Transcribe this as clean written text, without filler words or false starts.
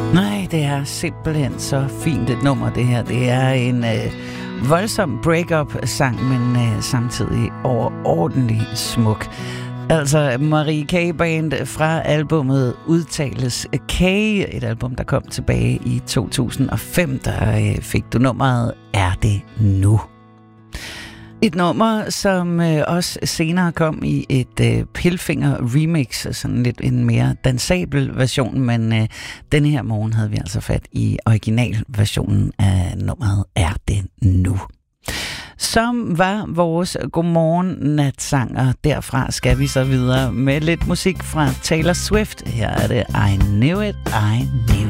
Nej, det er simpelthen så fint et nummer, det her. Det er en voldsom break-up-sang, men samtidig overordentlig smuk. Altså Marie K. Band fra albumet Udtales K, et album, der kom tilbage i 2005, der fik du nummeret Er det nu? Et nummer, som også senere kom i et Pilfinger remix, sådan lidt en mere dansabel version, men denne her morgen havde vi altså fat i originalversionen af nummeret Er det nu? Som var vores godmorgen natsanger. Derfra skal vi så videre med lidt musik fra Taylor Swift. Her er det I Knew It, I Knew It.